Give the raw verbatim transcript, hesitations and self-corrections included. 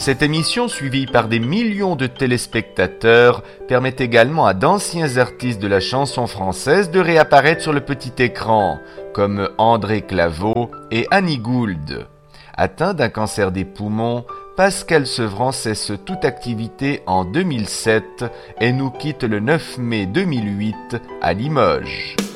Cette émission, suivie par des millions de téléspectateurs, permet également à d'anciens artistes de la chanson française de réapparaître sur le petit écran, comme André Claveau et Annie Gould. Atteint d'un cancer des poumons, Pascal Sevran cesse toute activité en deux mille sept et nous quitte le neuf mai deux mille huit à Limoges.